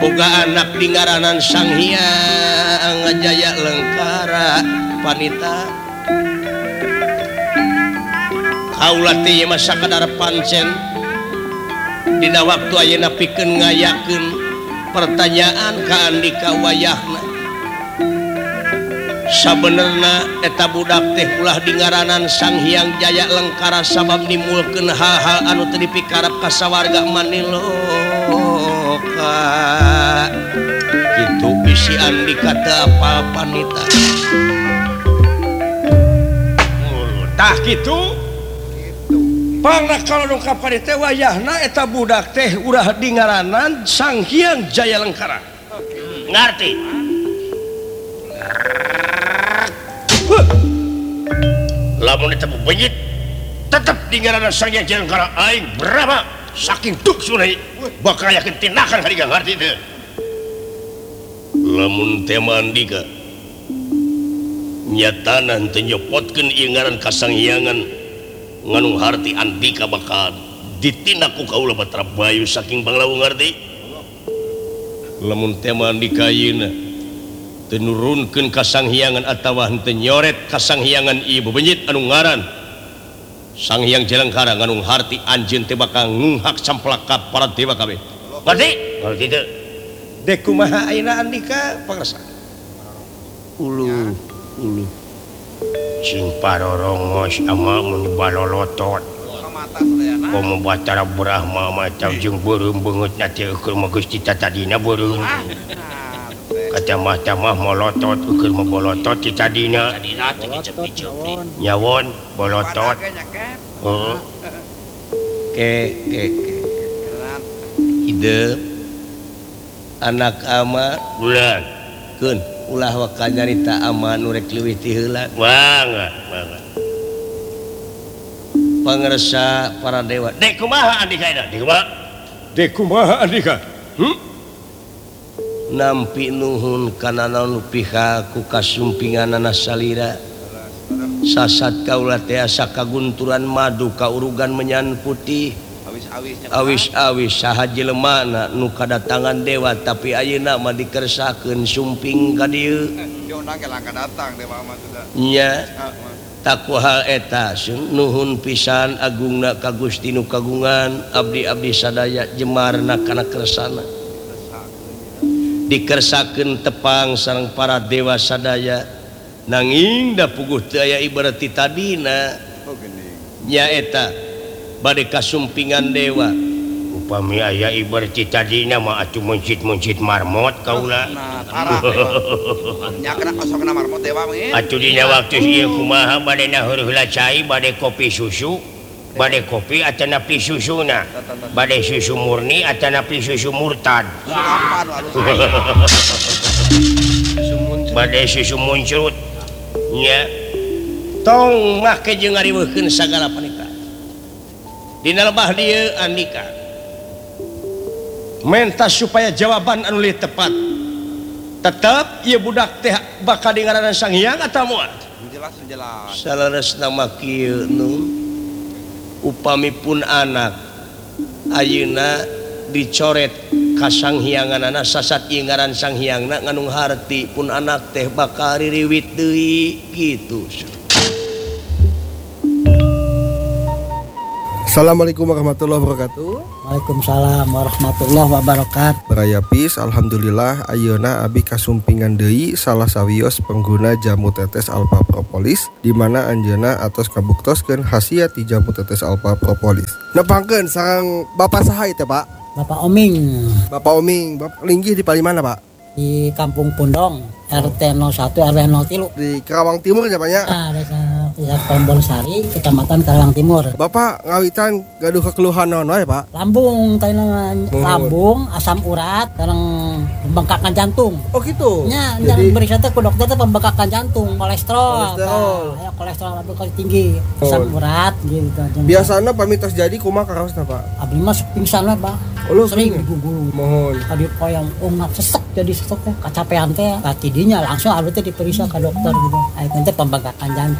boga anak di ngaranan Sang Hyang Jaya Lengkara panita kaula teh masa kadar pancen dina waktu ayeuna pikeun ngayakeun pertanyaan ka Andika wayahna sabenerna eta budak teh ulah di ngaranan Sang Hyang Jaya Lengkara sabab nimulkeun hal-hal anu teu dipikarap ka sawarga Maniloka kitu bisi Andika teu apal panita tah kitu pangna kalau ka panita wayahna eta budak teh ulah di ngaranan Sang Hyang Jaya Lengkara ngarti lamun eta benyit tetep di ngaranan Sang Hyang Jaya Lengkara aing berapa saking tuksunai bakal yakin tindakan hari ngarti teh lamun teh Andika nyatana teu nyopotkeun ieu ngaran ka Sang Hyangan nganu harti Andika bakal ditindak ku kaula Batra Bayu saking banglawu ngarti lamun teh Andika ayeuna teu nurunkeun ka Sang Hyangan atawa henteu nyoret ka Sang Hyangan ieu bebenyit anu ngaran Sang Hyang Jaya Lengkara nganu harti anjeun teh bakal ngunghak camplak ka para dewa kabeh ngarti ngarti teu dek kumaha ayeuna Andika pangrasa ulu cing parorongos ama mun balolotot komo Batara Brahma macam jeung beureum beungeutna teh keur mah Gusti tatadina beureum kata mah molotot keur mah bolotot ti tadina nyawon bolotot heeh ke hidup anak ama bulan keun ulah waka nyarita ama nu rek leuwih ti heula banget pangresa para dewa dek kumaha Andika dek kumaha Andika nampi nuhun kana naon pihak ku kasumpinganana salira sasat kaula teh asa kagunturan madu ka urugan menyan putih awis-awis saha jelemana nu kadatangan dewa tapi ayeuna mah dikersakeun sumping ka dieu diundang ke langkah datang dewa mah nya taku hal eta nuhun pisan agungna ka Gusti nu kagungan abdi-abdi sadaya jemarna kana kersana dikersakeun tepang sareng para dewa sadaya nanging da puguh teu aya ibarat ti tadina nya eta bade kasumpingan dewa upami aya ibarat ti tadina mah atuh muncit-muncit marmot kaula nya kana kosongna marmot dewa mah atuh dina waktu ieu kumaha bade naeur heula cai bade kopi susu bade kopi atana pi susuna bade susu murni atana pi susu murtad bade susu muncrut nya tong make jeung ngariweuhkeun sagala panita dina lebah dieu Andika mentas supaya jawaban anu leuwih tepat tetep ieu budak teh bakal di ngaranan Sang Hyang atawa moal jelas salaresna mah kieu nu upami pun anak ayeuna dicoret ka Sang Hyanganana sasat ieu ngaran Sang Hyangna nganu harti pun anak teh bakal ririwit deui kitu. Assalamualaikum warahmatullahi wabarakatuh. Waalaikumsalam warahmatullahi wabarakatuh. Berayapis alhamdulillah ayeuna abi kasumpingan deui salah sawios pengguna jamu tetes alpha propolis di mana anjeunna atos kabuktoskeun khasiat ti jamu tetes alpha propolis. Nepangkeun sareng Bapak saha teh, Pak? Bapak Oming. Bapak Oming, Bapak linggih di palimana, Pak? Di Kampung Pundong, RT 01 RW 03. Di Karawang Timur ya, Pak ya? Desa Tombol-Sari, Kecamatan Karawang Timur. Bapak ngawitan gaduh kekeluhan naon wae, Pak? Lambung, lambung, asam urat, sareng pembengkakan jantung. Oh gitu. Nya, jadi beriksa teh ku dokter teh pembengkakan jantung, kolesterol. Aya kolesterol lambung kali tinggi, asam urat gitu. Biasana pamitos jadi kumaha karaosna, Pak? Abdi mah pingsan we, Pak. Sering diguguru. Mohon. Tadi poyong sesek jadi sesek kacapean teh tidinya langsung abdi teh diperiksa ke dokter gitu. Aya teh pembengkakan jantung.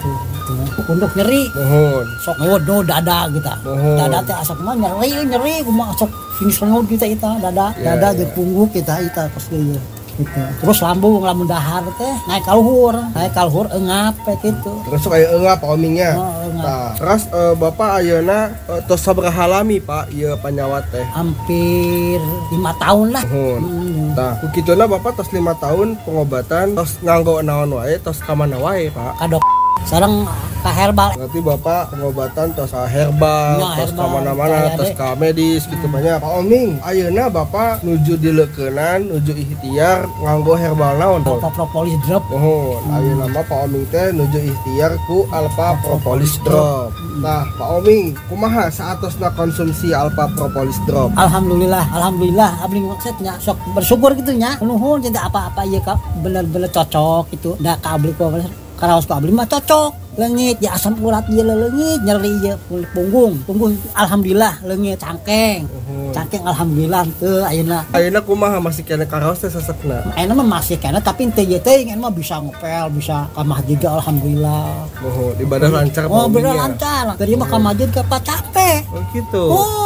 gitu. Punduk nyeri. Mohon. Sok ngeudo dada kita. Dada teh asap mah nyeri kumaha sok finish ngeudo kita dada jeung punggung kita pas ieu. Gitu. Terus lambung lamun dahar teh naik kaluhur engap gitu. Terus kayak engap Pak Omingnya. Nah, terus Bapak ayeuna tos sabaraha lami Pak ieu panyawat teh? Hampir 5 tahun lah. Nah, kukituna Bapak tos 5 tahun pengobatan tos nganggo naon wae tos ka mana wae Pak? Kadok sareng ka herbal. Berarti Bapak pengobatan tos herbal, tos ka mana-mana, tos ka medis gitu banyak. Pak Oming, ayeuna Bapak nuju dileukeunnan, nuju ikhtiar nganggo herbal naon? Alpha Propolis Drop. Ayeuna mah Pak Oming teh nuju ikhtiar ku Alpha Propolis Drop. Nah, Pak Oming, kumaha saatosna konsumsi Alpha Propolis Drop? Alhamdulillah abdi maksudnya sok bersyukur gitu nya. Nuhun cinta apa-apa ieu ka bener-bener cocok gitu. Da ka abdi ku karaos ka abdi mah cocok. Leungit ya asam urat ieu leungit nyeri ieu punggung alhamdulillah leungit cangkeng alhamdulillah teu ayeuna kumaha masih kena karaos teh sesekna ayeuna mah masih kena tapi teu ieu teh mah bisa ngopel bisa ka masjid alhamdulillah ibadah lancar ibadah lancar tadi mah ka masjid ka capek gitu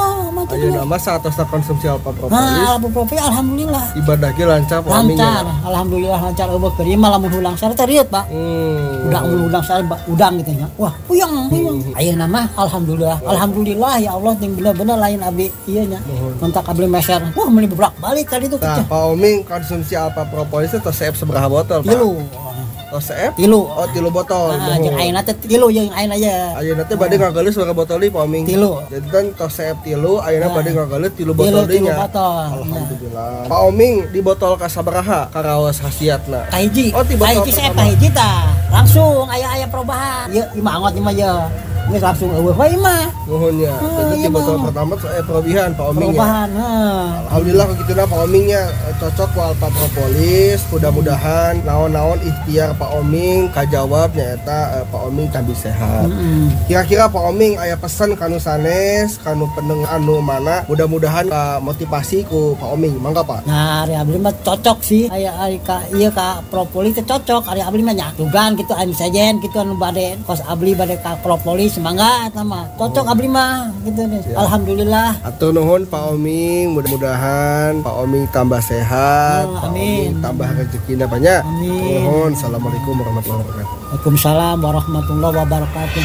ayeuna mah saatosna konsumsi Alpha Propolis Alpha Propolis alhamdulillah ibadah ge lancar alhamdulillah lancar eueuh keur mah lamun hulang sare teh riet Pak udang sare udang gitu nya. Wah, puyeng. Ayeuna mah alhamdulillah ya Allah yang bener-bener lain abdi ieu nya. Kontak abdi meser. Wah, meuli bolak-balik tadi tuh. Nah, Pak Oming konsumsi Alpha Propolis itu seep seberapa botol, Pak? 3. seep? 3. Oh, 3 botol. Jeung ayeuna teh 3 jeung ayeuna aya. Ayeuna teh bade ngageuleus berapa botol deui, Pak Oming? 3. Jadi kan tos seep 3, ayeuna bade ngageuleus 3 botol deui nya. Alhamdulillah. Pak Oming di botol ka sabaraha karaos khasiatna? Kahiji. Oh, di botol seep kahiji tah. Langsung aya perubahan. Ieu imangot mah ieu. Geus langsung eueuh wae mah. Nuhun nya. Jadi di botol pertama perubahan Pak Oming. Perubahan, alhamdulillah kagituna Pak Omingnya cocok ku Alpha Propolis. Mudah-mudahan naon-naon ikhtiar Pak Oming kajawab nyaeta Pak Oming tambah sehat. Kira-kira Pak Oming aya pesan kanu sanes, kanu pendengar anu mana mudah-mudahan motivasi ku Pak Oming. Mangga Pak. Nah, ari abdi mah cocok sih. Aya ari ka ieu ka Propolis teh cocok. Ari abdi mah nya dugan kitu anu sajen kitu anu bade kos abdi bade ka Propolis semangat nama cocok abdi mah gitu nih. Alhamdulillah. Atur nuhun Pak Oming, mudah-mudahan Pak Oming tambah sehat, Pak Oming tambah rezekinya banyak. Nuhun. Assalamualaikum warahmatullahi wabarakatuh. Waalaikumsalam warahmatullahi wabarakatuh.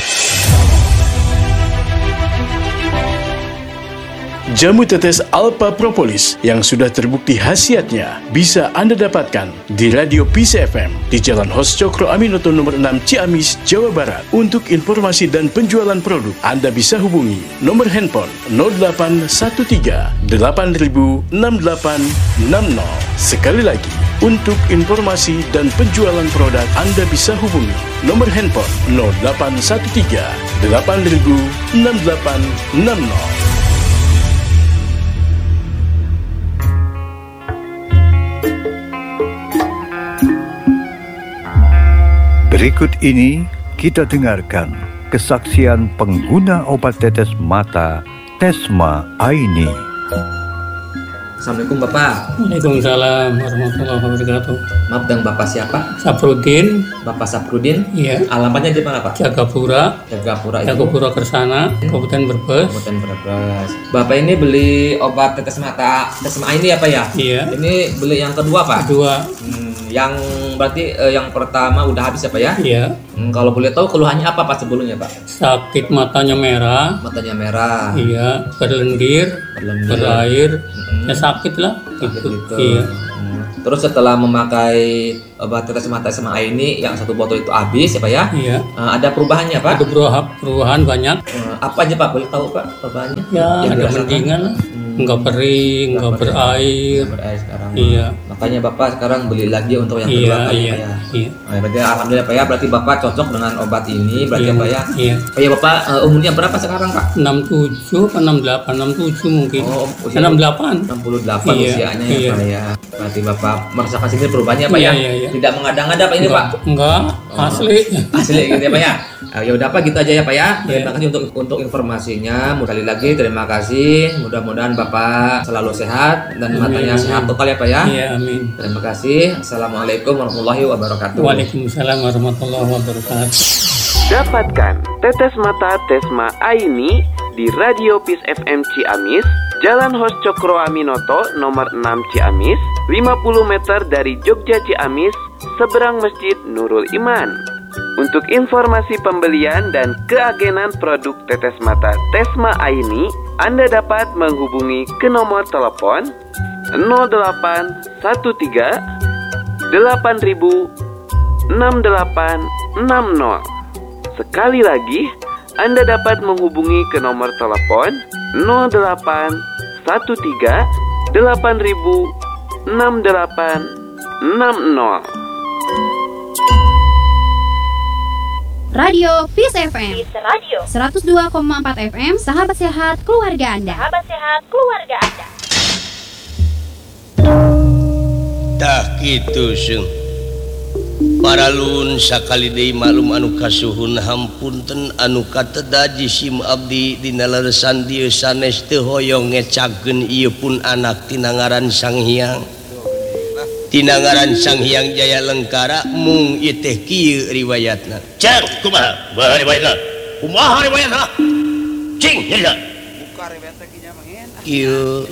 Jamu tetes Alpha Propolis yang sudah terbukti khasiatnya bisa Anda dapatkan di Radio Peace FM di Jalan Hos Cokro Aminoto nomor 6 Ciamis, Jawa Barat. Untuk informasi dan penjualan produk, Anda bisa hubungi nomor handphone 0813 8000 6860. Sekali lagi, untuk informasi dan penjualan produk, Anda bisa hubungi nomor handphone 0813 8000 6860. Berikut ini kita dengarkan kesaksian pengguna obat tetes mata Tesma Aini. Assalamualaikum Bapak. Waalaikumsalam warahmatullahi wabarakatuh. Maaf, dengan Bapak siapa? Saprudin. Bapak Saprudin? Iya. Alamatnya di mana Pak? Jagapura Kersana, Kabupaten Brebes. Bapak ini beli obat tetes mata Tesma Aini apa ya? Iya. Ini beli yang kedua Pak? Kedua. Yang berarti yang pertama udah habis ya Pak ya? Iya. Kalau boleh tahu keluhannya apa Pak sebelumnya Pak? Sakit matanya merah. Matanya merah. Iya. Berlendir. Berair. Ya sakit lah. Gitu. Iya. Terus setelah memakai obat tetes mata Tesma Aini yang 1 botol itu habis ya Pak ya? Iya. Ada perubahannya Pak? Ada perubahan banyak. Apa aja Pak? Boleh tahu Pak perubahannya? Ya ada mendingan. Enggak kering, enggak berair. Sekarang. Iya. Makanya Bapak sekarang beli lagi untuk yang kedua kali Pak ya. Iya. Nah, berarti alhamdulillah Pak ya, berarti Bapak cocok dengan obat ini berarti Pak ya. Iya. Pak ya Bapak umurnya berapa sekarang Pak? 67 atau 68, 67 mungkin. Oh, 68. 68 usianya ya Pak ya. Berarti Bapak merasakan sini perubahannya Pak ya. Tidak mengada-ngada Pak ini Pak. Enggak, asli. Asli gitu ya Pak ya. Ya udah Pak, gitu aja ya Pak ya. Terima kasih untuk informasinya. Sekali lagi terima kasih. Mudah-mudahan Bapak selalu sehat dan matanya sehat total ya Pak ya. Iya, amin. Terima kasih. Assalamualaikum warahmatullahi wabarakatuh. Waalaikumsalam warahmatullahi wabarakatuh. Dapatkan tetes mata Tesma Aini di Radio Peace FM Ciamis, Jalan Hos Cokro Aminoto nomor 6 Ciamis, 50 meter dari Jogja Ciamis, seberang Masjid Nurul Iman. Untuk informasi pembelian dan keagenan produk tetes mata Tesma Aini, Anda dapat menghubungi ke nomor telepon 0813 8000 6860. Sekali lagi, Anda dapat menghubungi ke nomor telepon 0813 8000 6860. Radio Peace FM 102,4 FM, sahabat sehat keluarga Anda. Tah kitu seung. Paralun sakali deui maklum anu kasuhun hampunten anu katedaji sim abdi dina leresan dieu sanes teu hoyong ngecakeun ieu pun anak tina ngaran Sang Hyang. Tina ngaran Sang Hyang Jaya Lengkara mung ieu teh kieu riwayatna. Cang kumaha? Bae riwayatna. Kumaha riwayatna? Cing nyarita. Buka riwayatna kinya mangin. Ieu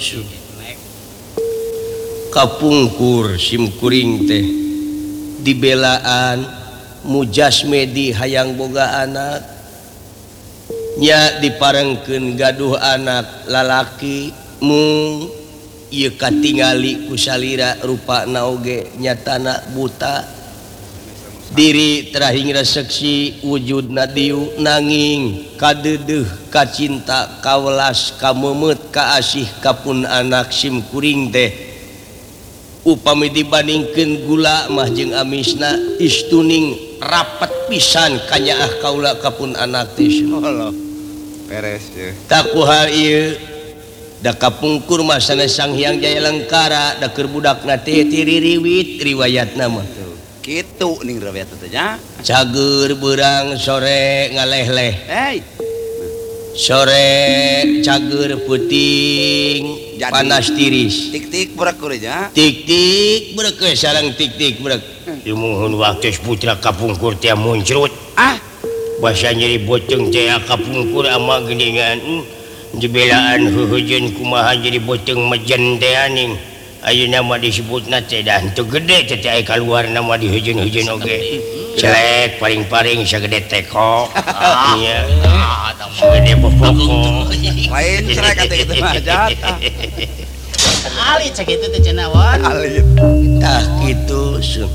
kapungkur sim kuring teh dibelaan mujasmedi hayang boga anak nya diparengkeun gaduh anak lalaki mung ieu katingali ku salira rupana oge nyatana buta diri terahing reseksi wujudna diu nanging kadeudeuh kacinta kawelas kamemet kaasih kapun anak sim kuring teh upami dibandingkeun gula mah jeung amisna istuning rapet pisan kanyaah kaula kapun anak teh. Allah beres ye. Tak kuhal ieu da kapungkur mah sanes Sang Hyang Jaya Lengkara da keur budakna teh tiririwit riwayatna mah. Kitu ning riwayat teh nya. Cager beurang sore ngalehleh. Hei. Sore cager puting panas tiris. Tik-tik brek kurenya. Tik-tik brek sareng tik-tik brek. Ieu mohon waktu putra kapungkur teh muncrut. Basa nyeri boteng teh kapungkur ama geuningan. Jebelaan heuheujeun kumaha jadi boteng mejen teh aning. Ayeuna mah disebutna teh dah henteu gede teh aya kaluar nama diheujeun-heujeun oge. Celek paring-paring sagede teko. Iya. Sagede bopoko. Lain celek atuh kitu mah jahat. Alit sakitu teh cenah wan. Alit. Tah kitu sun.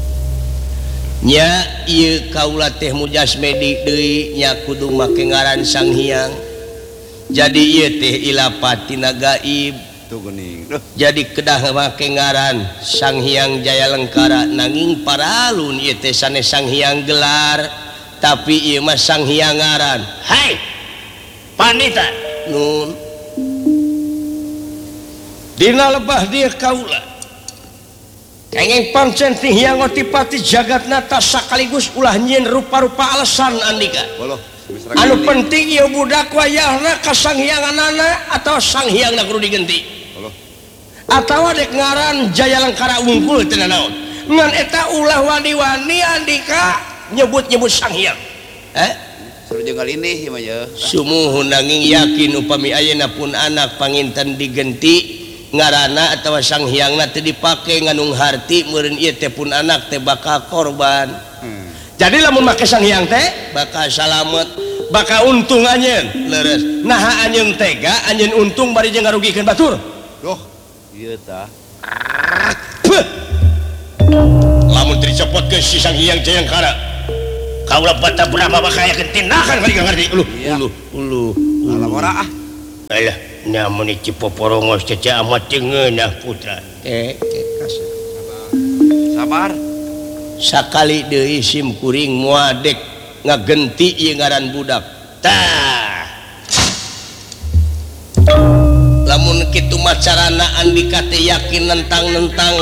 Nya ieu kaula teh mujasmedi deui nya kudu make ngaran Sang Hyang. Jadi ieu teh ilapatina gaib. Jadi kedah make ngaran Sang Hyang Jaya Lengkara nanging paralun ieu teh sanes Sang Hyang gelar tapi ieu mah Sang Hyang ngaran. Hai pandita nun dina lebah dieu kaula kenging pancen ti Hyang otipati jagatna tas sakaligus ulah nyieun rupa-rupa alasan andika. Anu penting ieu budak wayahna ka Sang Hyang anana atau Sang Hyangna kudu digenti. Atawa dek ngaran Jaya Lengkara unggul teu naon ngan eta ulah wani-wani andika nyebut-nyebut Sang Hyang suruh jeung galindih ieu mah ye sumuhun nanging yakin upami ayeuna pun anak panginten digenti ngaranna atawa Sang Hyangna teu dipake nganung harti meureun ieu teh pun anak teh bakal korban. Jadi lamun make Sang Hyang teh bakal salamet bakal untung anjeun leres naha anjeun tega anjeun untung bari jeung ngarugikeun batur. Ieu tah. Lamun dicopot ke si Sang Hyang Jaya Lengkara. Kaula bata Brahma bakayakeun tindakan kali ngarti. Uluh. Alamora ah. Alah, nya mun cipoporongos cece amat ceungeunah putra. Kasar. Sabar. Sakali deui sim kuring moadek ngagenti ieu ngaran budak. Tah. Lamun kitu macarana andika teh yakin nentang